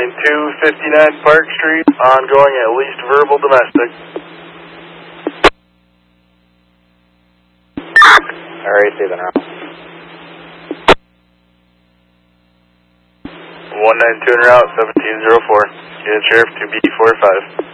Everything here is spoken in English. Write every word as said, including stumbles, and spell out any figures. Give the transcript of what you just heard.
two fifty-nine Park Street, ongoing at least verbal domestic. Alright, stay there now. one nine two en route, seventeen oh four. Unit Sheriff, two B four five.